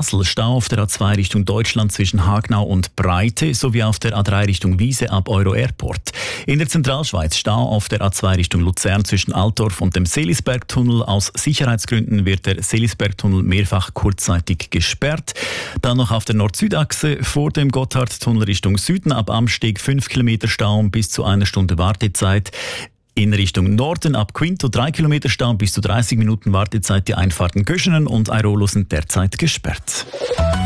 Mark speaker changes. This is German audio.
Speaker 1: Basel Stau auf der A2 Richtung Deutschland zwischen Hagnau und Breite sowie auf der A3 Richtung Wiese ab Euro Airport. In der Zentralschweiz Stau auf der A2 Richtung Luzern zwischen Altdorf und dem Seelisbergtunnel. Aus Sicherheitsgründen wird der Seelisbergtunnel mehrfach kurzzeitig gesperrt. Dann noch auf der Nord-Süd-Achse vor dem Gotthardtunnel Richtung Süden ab Amsteg 5 Kilometer Stau bis zu 1 Stunde Wartezeit. In Richtung Norden ab Quinto 3 Kilometer Stau bis zu 30 Minuten Wartezeit. Die Einfahrten Göschenen und Airolo sind derzeit gesperrt.